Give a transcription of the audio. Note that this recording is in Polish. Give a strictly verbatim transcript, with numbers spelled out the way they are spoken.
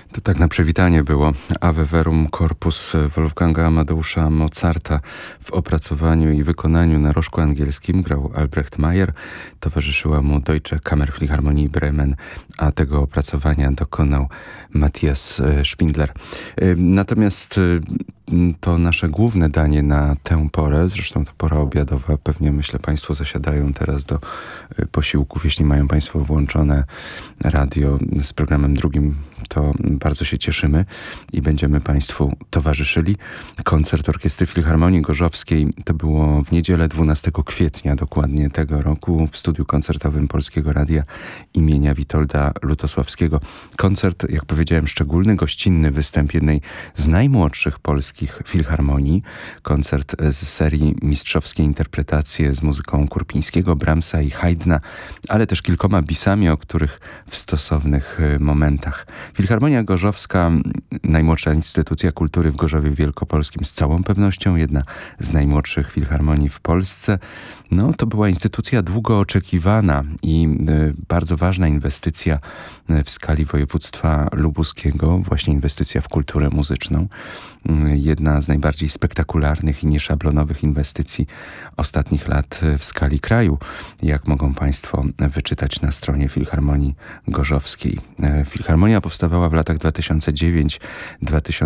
To tak na przywitanie było Ave Verum Corpus Wolfganga Amadeusza Mozarta. W opracowaniu i wykonaniu na rożku angielskim grał Albrecht Meyer. Towarzyszyła mu Deutsche Kammerphilharmonie Bremen, a tego opracowania dokonał Matthias Spindler. Natomiast to nasze główne danie na tę porę, zresztą to pora obiadowa, pewnie myślę Państwo zasiadają teraz do posiłków, jeśli mają Państwo włączone radio z programem drugim, to bardzo się cieszymy i będziemy Państwu towarzyszyli. Koncert Orkiestry Filharmonii Gorzowskiej to było w niedzielę dwunastego kwietnia dokładnie tego roku w studiu koncertowym Polskiego Radia imienia Witolda Lutosławskiego. Koncert, jak powiedziałem, szczególny, gościnny występ jednej z najmłodszych polskich filharmonii. Koncert z serii Mistrzowskie interpretacje z muzyką Kurpińskiego, Brahmsa i Haydna, ale też kilkoma bisami, o których w stosownych momentach. Filharmonia Gorzowska, najmłodsza instytucja kultury w Gorzowie Wielkopolskim, z całą pewnością jedna z najmłodszych filharmonii w Polsce. No, to była instytucja długo oczekiwana i y, bardzo ważna inwestycja w skali województwa lubuskiego, właśnie inwestycja w kulturę muzyczną. Y, jedna z najbardziej spektakularnych i nieszablonowych inwestycji ostatnich lat w skali kraju, jak mogą Państwo wyczytać na stronie Filharmonii Gorzowskiej. Y, Filharmonia powstawała w latach dwa tysiące dziewiątym do dwa tysiące